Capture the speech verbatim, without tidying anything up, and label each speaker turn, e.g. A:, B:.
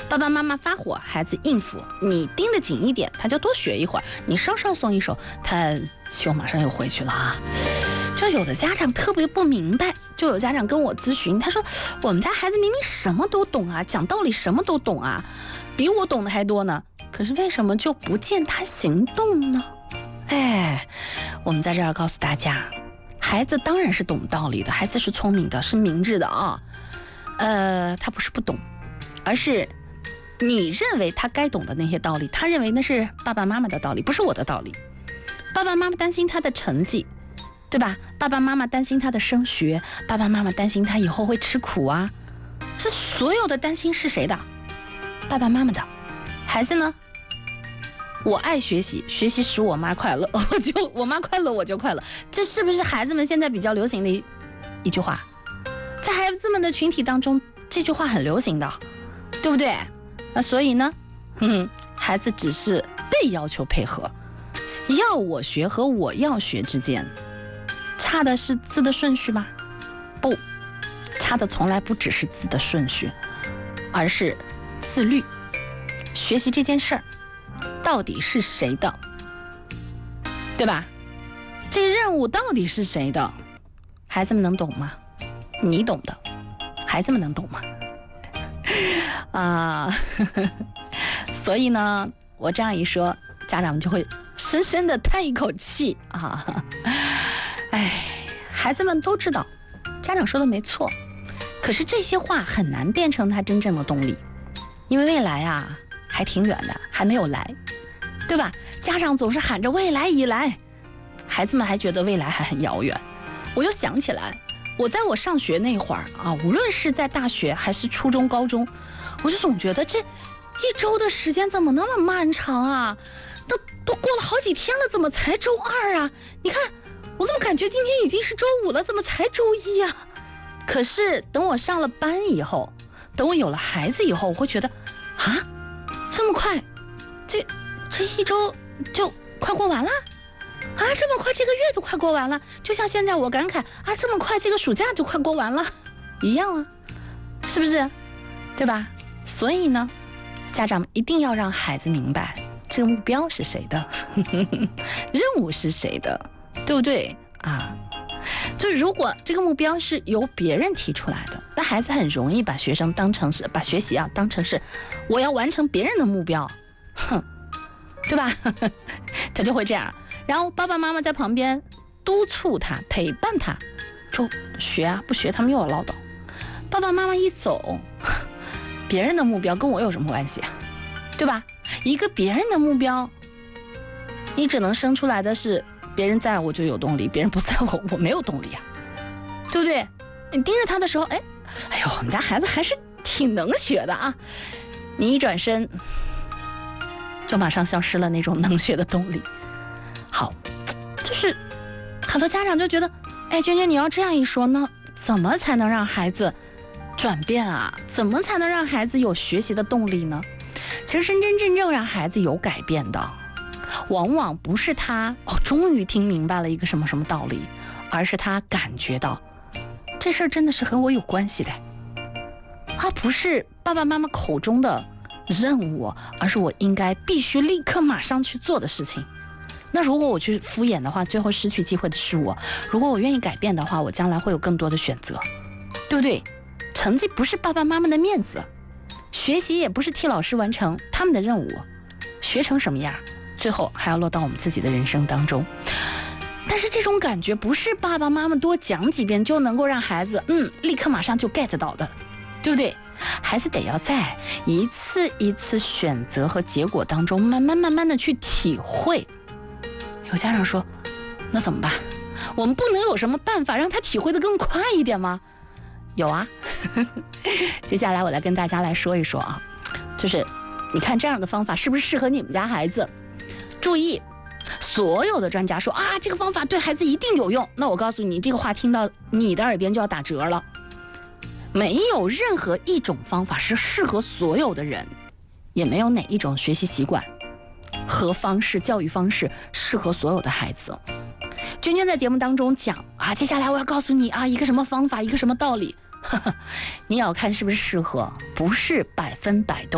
A: 爸爸妈妈发火，孩子应付，你盯得紧一点，他就多学一会儿；你稍稍松一手，他就马上又回去了啊。就有的家长特别不明白，就有家长跟我咨询，他说我们家孩子明明什么都懂啊，讲道理什么都懂啊，比我懂的还多呢，可是为什么就不见他行动呢？哎，我们在这儿告诉大家，孩子当然是懂道理的，孩子是聪明的，是明智的啊。呃，他不是不懂，而是你认为他该懂的那些道理，他认为那是爸爸妈妈的道理，不是我的道理。爸爸妈妈担心他的成绩，对吧？爸爸妈妈担心他的升学，爸爸妈妈担心他以后会吃苦啊。这所有的担心是谁的？爸爸妈妈的。孩子呢？我爱学习，学习使我妈快乐，我就我妈快乐我就快乐。这是不是孩子们现在比较流行的一一句话？在孩子们的群体当中，这句话很流行的，对不对？那所以呢，嗯，孩子只是被要求配合，要我学和我要学之间，差的是字的顺序吗？不，差的从来不只是字的顺序，而是自律。学习这件事儿，到底是谁的？对吧？这个任务到底是谁的？孩子们能懂吗？你懂的，孩子们能懂吗？啊，所以呢，我这样一说，家长们就会深深的叹一口气啊！哎，孩子们都知道，家长说的没错，可是这些话很难变成他真正的动力，因为未来啊还挺远的，还没有来，对吧？家长总是喊着未来已来，孩子们还觉得未来还很遥远。我就想起来，我在我上学那会儿啊，无论是在大学还是初中、高中，我就总觉得这一周的时间怎么那么漫长啊？都都过了好几天了，怎么才周二啊？你看，我怎么感觉今天已经是周五了，怎么才周一啊？可是等我上了班以后，等我有了孩子以后，我会觉得啊，这么快，这这一周就快过完了。啊，这么快这个月就快过完了，就像现在我感慨啊，这么快这个暑假就快过完了一样啊，是不是？对吧？所以呢，家长们一定要让孩子明白这个目标是谁的任务是谁的，对不对啊？就如果这个目标是由别人提出来的，那孩子很容易把学生当成是把学习啊当成是我要完成别人的目标，哼，对吧？他就会这样。然后爸爸妈妈在旁边督促他，陪伴他，就学啊，不学他们又要唠叨。爸爸妈妈一走，别人的目标跟我有什么关系啊？对吧？一个别人的目标，你只能生出来的是别人在我就有动力，别人不在我我没有动力啊，对不对？你盯着他的时候，哎，哎呦，我们家孩子还是挺能学的啊。你一转身，就马上消失了那种能学的动力。好，就是很多家长就觉得，哎，娟娟你要这样一说呢，怎么才能让孩子转变啊？怎么才能让孩子有学习的动力呢？其实真真正正让孩子有改变的，往往不是他哦终于听明白了一个什么什么道理，而是他感觉到这事儿真的是和我有关系的，它不是爸爸妈妈口中的任务，而是我应该必须立刻马上去做的事情。那如果我去敷衍的话，最后失去机会的是我。如果我愿意改变的话，我将来会有更多的选择，对不对？成绩不是爸爸妈妈的面子，学习也不是替老师完成他们的任务，学成什么样，最后还要落到我们自己的人生当中。但是这种感觉不是爸爸妈妈多讲几遍就能够让孩子嗯立刻马上就 get 到的，对不对？孩子得要在一次一次选择和结果当中慢慢慢慢的去体会。有家长说，那怎么办？我们不能有什么办法让他体会得更快一点吗？有啊接下来我来跟大家来说一说啊，就是你看这样的方法是不是适合你们家孩子？注意，所有的专家说啊，这个方法对孩子一定有用，那我告诉你，这个话听到你的耳边就要打折了。没有任何一种方法是适合所有的人，也没有哪一种学习习惯和方式、教育方式适合所有的孩子。娟娟在节目当中讲啊，接下来我要告诉你啊，一个什么方法，一个什么道理，呵呵，你要看是不是适合，不是百分百都